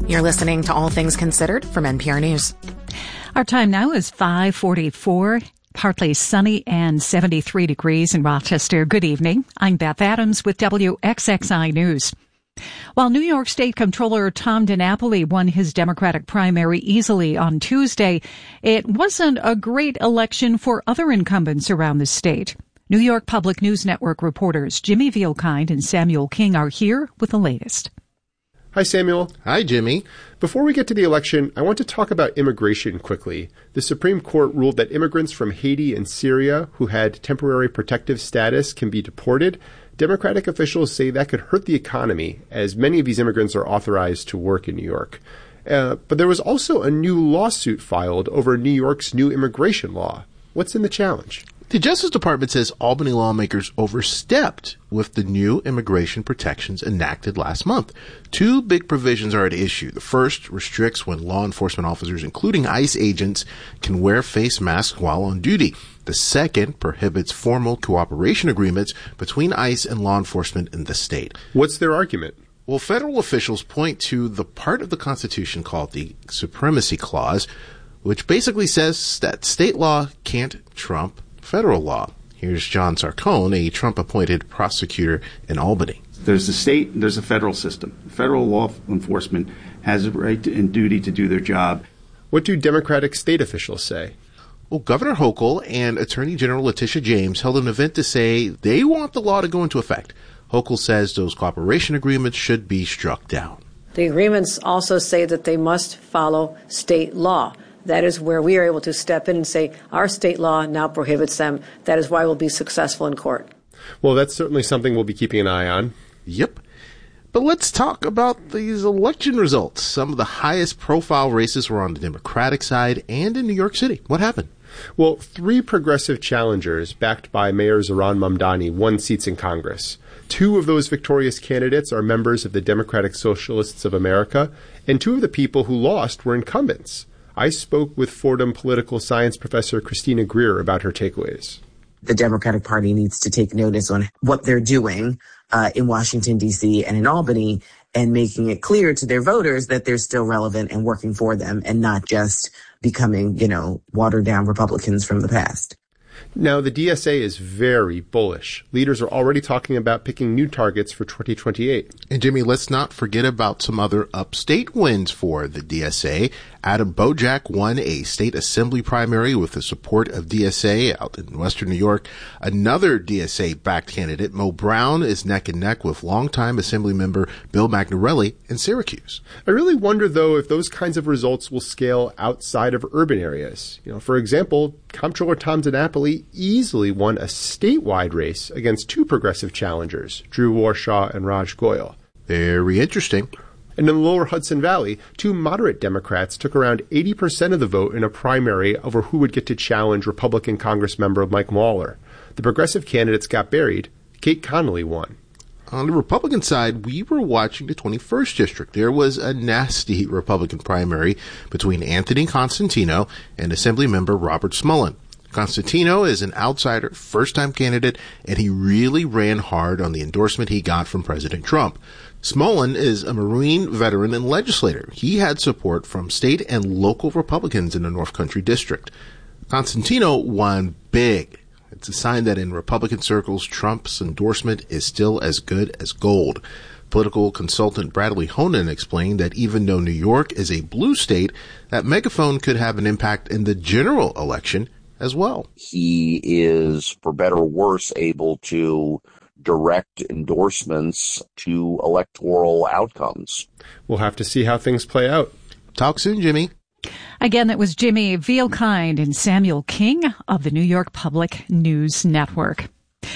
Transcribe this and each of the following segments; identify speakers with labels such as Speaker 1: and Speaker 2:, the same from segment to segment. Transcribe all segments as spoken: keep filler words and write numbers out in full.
Speaker 1: You're listening to All Things Considered from N P R News.
Speaker 2: Our time now is five forty-four, partly sunny and seventy-three degrees in Rochester. Good evening. I'm Beth Adams with W X X I News. While New York State Comptroller Tom DiNapoli won his Democratic primary easily on Tuesday, it wasn't a great election for other incumbents around the state. New York Public News Network reporters Jimmy Vielkind and Samuel King are here with the latest.
Speaker 3: Hi, Samuel.
Speaker 4: Hi, Jimmy.
Speaker 3: Before we get to the election, I want to talk about immigration quickly. The Supreme Court ruled that immigrants from Haiti and Syria who had temporary protective status can be deported. Democratic officials say that could hurt the economy, as many of these immigrants are authorized to work in New York. Uh, but there was also a new lawsuit filed over New York's new immigration law. What's in the challenge?
Speaker 4: The Justice Department says Albany lawmakers overstepped with the new immigration protections enacted last month. Two big provisions are at issue. The first restricts when law enforcement officers, including ICE agents, can wear face masks while on duty. The second prohibits formal cooperation agreements between ICE and law enforcement in the state.
Speaker 3: What's their argument?
Speaker 4: Well, federal officials point to the part of the Constitution called the Supremacy Clause, which basically says that state law can't trump federal law. Here's John Sarcone, a Trump-appointed prosecutor in Albany.
Speaker 5: There's a state and there's a federal system. Federal law enforcement has a right to, and duty to do their job.
Speaker 3: What do Democratic state officials say?
Speaker 4: Well, Governor Hochul and Attorney General Letitia James held an event to say they want the law to go into effect. Hochul says those cooperation agreements should be struck down.
Speaker 6: The agreements also say that they must follow state law. That is where we are able to step in and say our state law now prohibits them. That is why we'll be successful in court.
Speaker 3: Well, that's certainly something we'll be keeping an eye on.
Speaker 4: Yep. But let's talk about these election results. Some of the highest profile races were on the Democratic side and in New York City. What happened?
Speaker 3: Well, three progressive challengers backed by Mayor Zohran Mamdani won seats in Congress. Two of those victorious candidates are members of the Democratic Socialists of America, and two of the people who lost were incumbents. I spoke with Fordham political science professor Christina Greer about her takeaways.
Speaker 7: The Democratic Party needs to take notice on what they're doing uh, in Washington, D C and in Albany, and making it clear to their voters that they're still relevant and working for them and not just becoming, you know, watered down Republicans from the past.
Speaker 3: Now, the D S A is very bullish. Leaders are already talking about picking new targets for twenty twenty-eight.
Speaker 4: And Jimmy, let's not forget about some other upstate wins for the D S A. Adam Bojack won a state assembly primary with the support of D S A out in western New York. Another D S A-backed candidate, Mo Brown, is neck and neck with longtime assembly member Bill Magnarelli in Syracuse.
Speaker 3: I really wonder, though, if those kinds of results will scale outside of urban areas. You know, for example, Comptroller Tom DiNapoli easily won a statewide race against two progressive challengers, Drew Warshaw and Raj Goyal.
Speaker 4: Very interesting.
Speaker 3: And in the lower Hudson Valley, two moderate Democrats took around eighty percent of the vote in a primary over who would get to challenge Republican Congress member Mike Lawler. The progressive candidates got buried. Kate Connolly won.
Speaker 4: On the Republican side, we were watching the twenty-first District. There was a nasty Republican primary between Anthony Constantino and Assemblymember Robert Smullen. Constantino is an outsider, first-time candidate, and he really ran hard on the endorsement he got from President Trump. Smullen is a Marine veteran and legislator. He had support from state and local Republicans in the North Country District. Constantino won big. It's a sign that in Republican circles, Trump's endorsement is still as good as gold. Political consultant Bradley Honan explained that even though New York is a blue state, that megaphone could have an impact in the general election as well.
Speaker 8: He is, for better or worse, able to direct endorsements to electoral outcomes.
Speaker 3: We'll have to see how things play out.
Speaker 4: Talk soon, Jimmy.
Speaker 2: Again, that was Jimmy Vielkind and Samuel King of the New York Public News Network.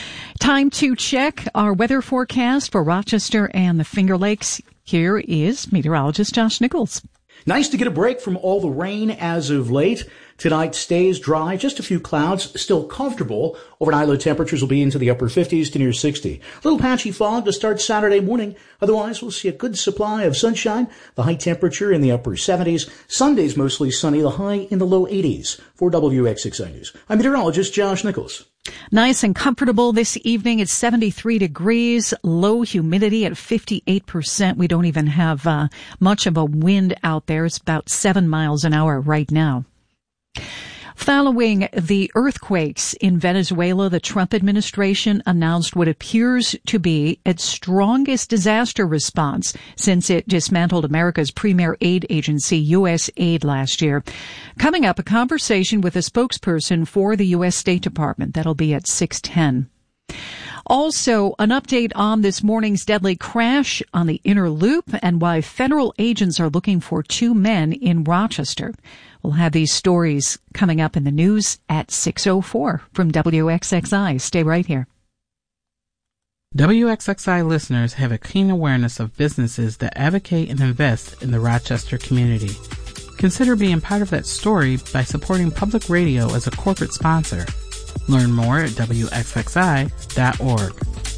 Speaker 2: Time to check our weather forecast for Rochester and the Finger Lakes. Here is meteorologist Josh Nichols.
Speaker 9: Nice to get a break from all the rain as of late. Tonight stays dry, just a few clouds, still comfortable. Overnight low temperatures will be into the upper fifties to near sixty. A little patchy fog to start Saturday morning. Otherwise, we'll see a good supply of sunshine. The high temperature in the upper seventies. Sunday's mostly sunny, the high in the low eighties. For W X X I News, I'm meteorologist Josh Nichols.
Speaker 2: Nice and comfortable this evening. It's seventy-three degrees, low humidity at fifty-eight percent. We don't even have uh, much of a wind out there. It's about seven miles an hour right now. Following the earthquakes in Venezuela, the Trump administration announced what appears to be its strongest disaster response since it dismantled America's premier aid agency, U S Aid, last year. Coming up, a conversation with a spokesperson for the U S State Department. That'll be at six ten. Also, an update on this morning's deadly crash on the Inner Loop and why federal agents are looking for two men in Rochester. We'll have these stories coming up in the news at six oh four from W X X I. Stay right here.
Speaker 10: W X X I listeners have a keen awareness of businesses that advocate and invest in the Rochester community. Consider being part of that story by supporting public radio as a corporate sponsor. Learn more at W X X I dot org.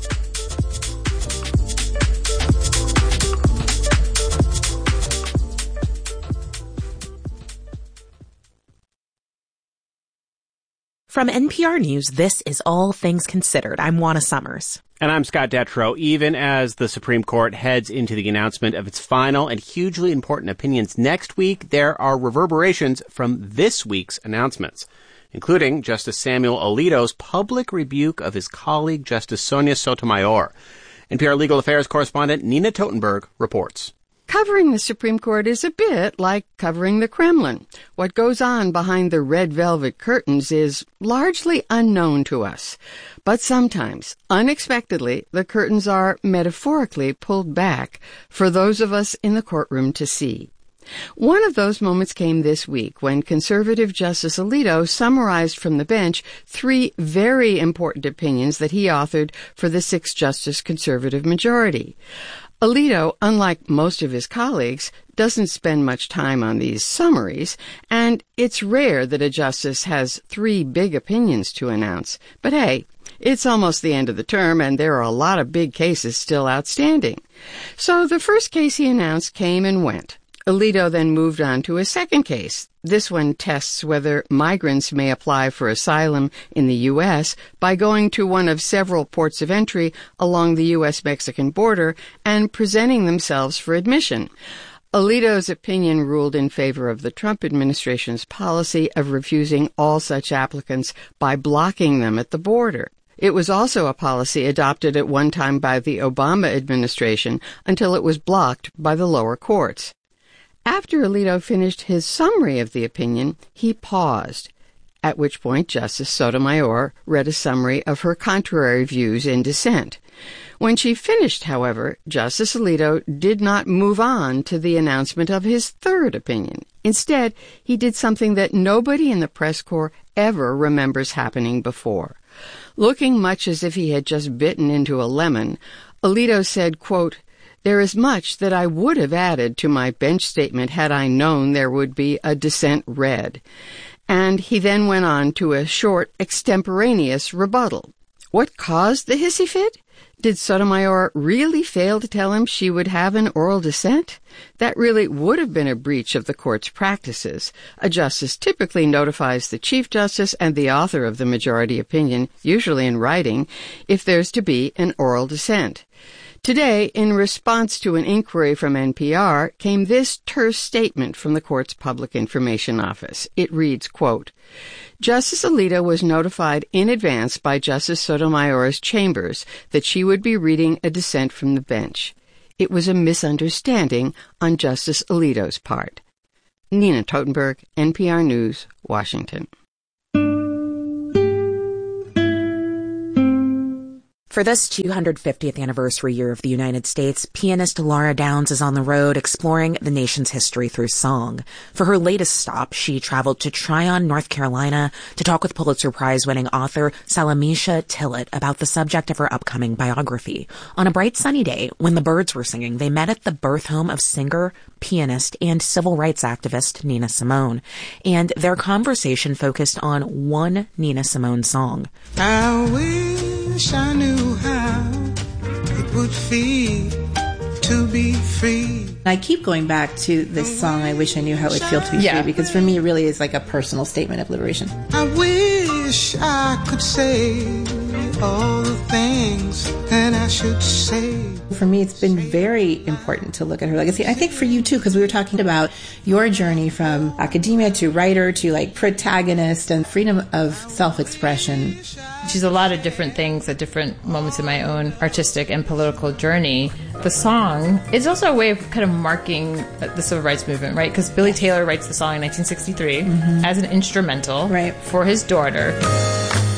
Speaker 1: From N P R News, this is All Things Considered. I'm Juana Summers.
Speaker 11: And I'm Scott Detrow. Even as the Supreme Court heads into the announcement of its final and hugely important opinions next week, there are reverberations from this week's announcements, including Justice Samuel Alito's public rebuke of his colleague, Justice Sonia Sotomayor. N P R legal affairs correspondent Nina Totenberg reports.
Speaker 12: Covering the Supreme Court is a bit like covering the Kremlin. What goes on behind the red velvet curtains is largely unknown to us. But sometimes, unexpectedly, the curtains are metaphorically pulled back for those of us in the courtroom to see. One of those moments came this week when conservative Justice Alito summarized from the bench three very important opinions that he authored for the six-justice conservative majority. Alito, unlike most of his colleagues, doesn't spend much time on these summaries, and it's rare that a justice has three big opinions to announce. But hey, it's almost the end of the term, and there are a lot of big cases still outstanding. So the first case he announced came and went. Alito then moved on to a second case. This one tests whether migrants may apply for asylum in the U S by going to one of several ports of entry along the U S Mexican border and presenting themselves for admission. Alito's opinion ruled in favor of the Trump administration's policy of refusing all such applicants by blocking them at the border. It was also a policy adopted at one time by the Obama administration until it was blocked by the lower courts. After Alito finished his summary of the opinion, he paused, at which point Justice Sotomayor read a summary of her contrary views in dissent. When she finished, however, Justice Alito did not move on to the announcement of his third opinion. Instead, he did something that nobody in the press corps ever remembers happening before. Looking much as if he had just bitten into a lemon, Alito said, quote, "There is much that I would have added to my bench statement had I known there would be a dissent read." And he then went on to a short, extemporaneous rebuttal. What caused the hissy fit? Did Sotomayor really fail to tell him she would have an oral dissent? That really would have been a breach of the court's practices. A justice typically notifies the Chief Justice and the author of the majority opinion, usually in writing, if there's to be an oral dissent. Today, in response to an inquiry from N P R, came this terse statement from the court's Public Information Office. It reads, quote, "Justice Alito was notified in advance by Justice Sotomayor's chambers that she would be reading a dissent from the bench. It was a misunderstanding on Justice Alito's part." Nina Totenberg, N P R News, Washington.
Speaker 1: For this two hundred fiftieth anniversary year of the United States, pianist Laura Downs is on the road exploring the nation's history through song. For her latest stop, she traveled to Tryon, North Carolina, to talk with Pulitzer Prize-winning author Salamisha Tillett about the subject of her upcoming biography. On a bright sunny day, when the birds were singing, they met at the birth home of singer, pianist, and civil rights activist Nina Simone. And their conversation focused on one Nina Simone song.
Speaker 13: I wish I knew how it would feel to be free.
Speaker 14: I keep going back to this song, I Wish I Knew How It Would Feel to Be
Speaker 13: Yeah.
Speaker 14: Free, because for me it really is like a personal statement of liberation.
Speaker 13: I wish wish I could say all the things that I should say.
Speaker 14: For me, it's been very important to look at her legacy. I think for you too, because we were talking about your journey from academia to writer to like protagonist and freedom of self-expression.
Speaker 15: She's a lot of different things at different moments in my own artistic and political journey. The song is also a way of kind of marking the civil rights movement, right? Because Billy Taylor writes the song in nineteen sixty-three mm-hmm. as an instrumental
Speaker 14: right.
Speaker 15: for his daughter.